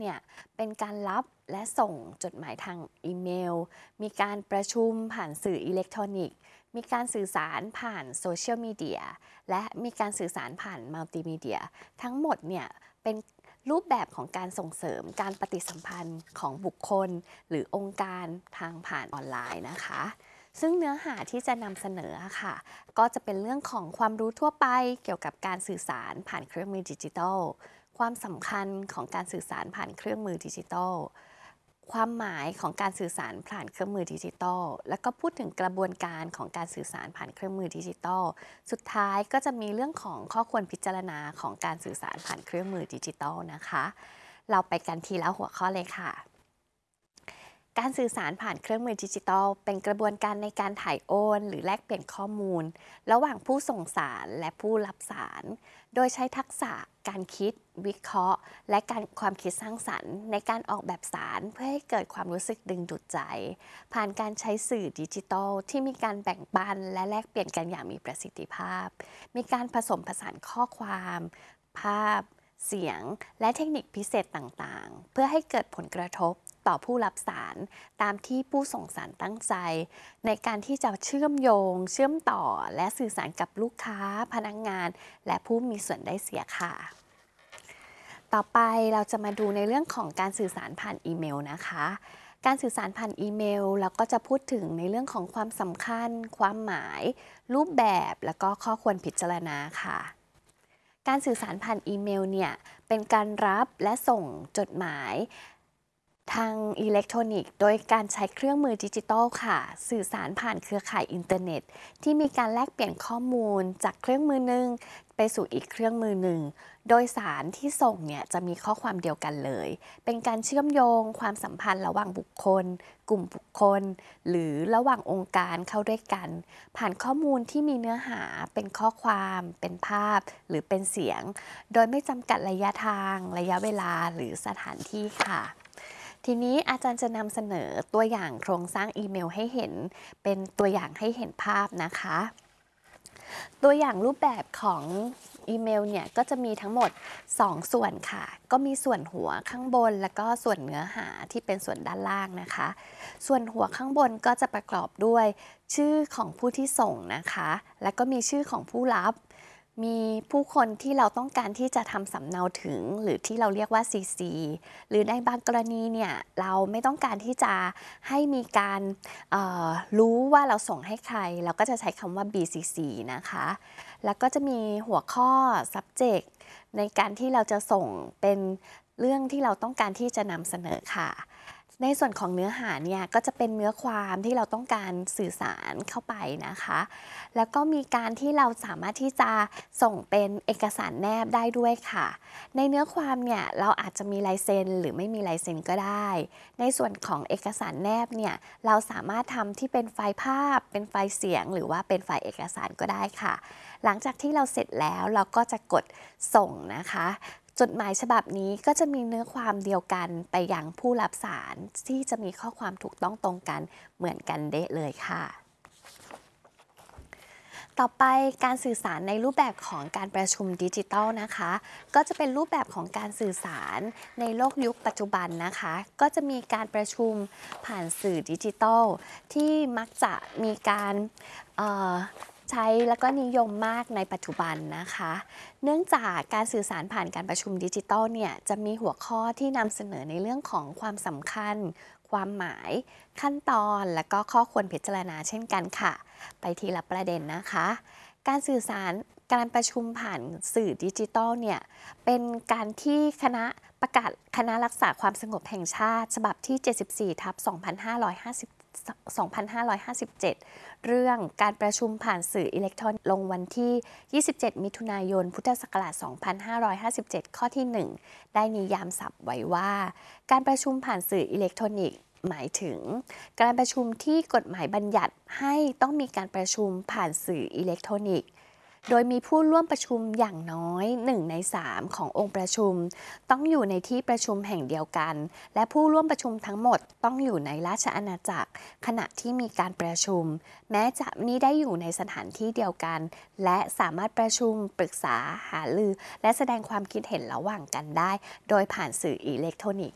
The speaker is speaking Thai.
เนี่ยเป็นการรับและส่งจดหมายทางอีเมลมีการประชุมผ่านสื่ออิเล็กทรอนิกส์มีการสื่อสารผ่านโซเชียลมีเดียและมีการสื่อสารผ่านมัลติมีเดียทั้งหมดเนี่ยเป็นรูปแบบของการส่งเสริมการปฏิสัมพันธ์ของบุคคลหรือองค์การทางผ่านออนไลน์นะคะซึ่งเนื้อหาที่จะนำเสนอค่ะก็จะเป็นเรื่องของความรู้ทั่วไปเกี่ยวกับการสื่อสารผ่านเครื่องมือดิจิทัลความสำคัญของการสื่อสารผ่านเครื่องมือดิจิทัลความหมายของการสื่อสารผ่านเครื่องมือดิจิทัลแล้วก็พูดถึงกระบวนการของการสื่อสารผ่านเครื่องมือดิจิทัลสุดท้ายก็จะมีเรื่องของข้อควรพิจารณาของการสื่อสารผ่านเครื่องมือดิจิทัลนะคะเราไปกันทีละหัวข้อเลยค่ะ การสื่อสารผ่านเครื่องมือดิจิทัลเป็นกระบวนการในการถ่ายโอนหรือแลกเปลี่ยนข้อมูลระหว่างผู้ส่งสารและผู้รับสารโดยใช้ทักษะการคิดวิเคราะห์และความคิดสร้างสรรค์ในการออกแบบสารเพื่อให้เกิดความรู้สึกดึงดูดใจผ่านการใช้สื่อดิจิทัลที่มีการแบ่งปันและแลกเปลี่ยนกันอย่างมีประสิทธิภาพมีการผสมผสานข้อความภาพเสียงและเทคนิคพิเศษต่างๆเพื่อให้เกิดผลกระทบต่อผู้รับสารตามที่ผู้ส่งสารตั้งใจในการที่จะเชื่อมโยงเชื่อมต่อและสื่อสารกับลูกค้าพนักงานและผู้มีส่วนได้เสียค่ะต่อไปเราจะมาดูในเรื่องของการสื่อสารผ่านอีเมลนะคะการสื่อสารผ่านอีเมลเราก็จะพูดถึงในเรื่องของความสำคัญความหมายรูปแบบแล้วก็ข้อควรพิจารณาค่ะการสื่อสารผ่านอีเมลเนี่ยเป็นการรับและส่งจดหมายทางอิเล็กทรอนิกส์โดยการใช้เครื่องมือดิจิทัลค่ะสื่อสารผ่านเครือข่ายอินเทอร์เน็ตที่มีการแลกเปลี่ยนข้อมูลจากเครื่องมือหนึ่งไปสู่อีกเครื่องมือหนึ่งโดยสารที่ส่งเนี่ยจะมีข้อความเดียวกันเลยเป็นการเชื่อมโยงความสัมพันธ์ระหว่างบุคคลกลุ่มบุคคลหรือระหว่างองค์การเข้าด้วยกันผ่านข้อมูลที่มีเนื้อหาเป็นข้อความเป็นภาพหรือเป็นเสียงโดยไม่จำกัดระยะทางระยะเวลาหรือสถานที่ค่ะทีนี้อาจารย์จะนำเสนอตัวอย่างโครงสร้างอีเมลให้เห็นเป็นตัวอย่างให้เห็นภาพนะคะตัวอย่างรูปแบบของอีเมลเนี่ยก็จะมีทั้งหมด2ส่วนค่ะก็มีส่วนหัวข้างบนแล้วก็ส่วนเนื้อหาที่เป็นส่วนด้านล่างนะคะส่วนหัวข้างบนก็จะประกอบด้วยชื่อของผู้ที่ส่งนะคะแล้วก็มีชื่อของผู้รับมีผู้คนที่เราต้องการที่จะทำสำเนาถึงหรือที่เราเรียกว่า CC หรือในบางกรณีเนี่ยเราไม่ต้องการที่จะให้มีการรู้ว่าเราส่งให้ใครเราก็จะใช้คำว่า BCC นะคะแล้วก็จะมีหัวข้อ subject ในการที่เราจะส่งเป็นเรื่องที่เราต้องการที่จะนำเสนอค่ะในส่วนของเนื้อหาเนี่ยก็จะเป็นเนื้อความที่เราต้องการสื่อสารเข้าไปนะคะแล้วก็มีการที่เราสามารถที่จะส่งเป็นเอกสารแนบได้ด้วยค่ะในเนื้อความเนี่ยเราอาจจะมีลายเซ็นหรือไม่มีลายเซ็นก็ได้ในส่วนของเอกสารแนบเนี่ยเราสามารถทำที่เป็นไฟล์ภาพเป็นไฟล์เสียงหรือว่าเป็นไฟล์เอกสารก็ได้ค่ะหลังจากที่เราเสร็จแล้วเราก็จะกดส่งนะคะจดหมายฉบับนี้ก็จะมีเนื้อความเดียวกันไปยังผู้รับสารที่จะมีข้อความถูกต้องตรงกันเหมือนกันเดะเลยค่ะต่อไปการสื่อสารในรูปแบบของการประชุมดิจิทัลนะคะก็จะเป็นรูปแบบของการสื่อสารในโลกยุคปัจจุบันนะคะก็จะมีการประชุมผ่านสื่อดิจิทัลที่มักจะมีการใช้แล้วก็นิยมมากในปัจจุบันนะคะเนื่องจากการสื่อสารผ่านการประชุมดิจิทัลเนี่ยจะมีหัวข้อที่นำเสนอในเรื่องของความสำคัญความหมายขั้นตอนและก็ข้อควรพิจารณาเช่นกันค่ะไปทีละประเด็นนะคะการสื่อสารการประชุมผ่านสื่อดิจิทัลเนี่ยเป็นการที่ประกาศคณะรักษาความสงบแห่งชาติฉบับที่ 74/2557 เรื่องการประชุมผ่านสื่ออิเล็กทรอนิกส์ลงวันที่ 27 มิถุนายน พุทธศักราช 2557 ข้อที่ 1 ได้นิยามศัพท์ไว้ว่าการประชุมผ่านสื่ออิเล็กทรอนิกส์หมายถึงการประชุมที่กฎหมายบัญญัติให้ต้องมีการประชุมผ่านสื่ออิเล็กทรอนิกส์โดยมีผู้ร่วมประชุมอย่างน้อย1 ใน 3ขององค์ประชุมต้องอยู่ในที่ประชุมแห่งเดียวกันและผู้ร่วมประชุมทั้งหมดต้องอยู่ในราชอาณาจักรขณะที่มีการประชุมแม้จะมิได้อยู่ในสถานที่เดียวกันและสามารถประชุมปรึกษาหารือและแสดงความคิดเห็นระหว่างกันได้โดยผ่านสื่ออิเล็กทรอนิกส์